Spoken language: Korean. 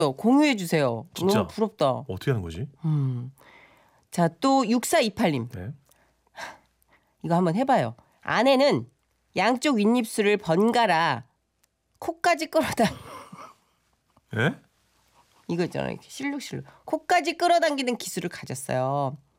공유해 주세요. 진짜? 너무 부럽다. 어떻게 하는 거지? 자, 또 6428님. 네. 이거 한번 해봐요. 아내는 양쪽 윗입술을 번갈아 코까지 끌어당. 예? 이거 있잖아요. 실룩실룩. 코까지 끌어당기는 기술을 가졌어요.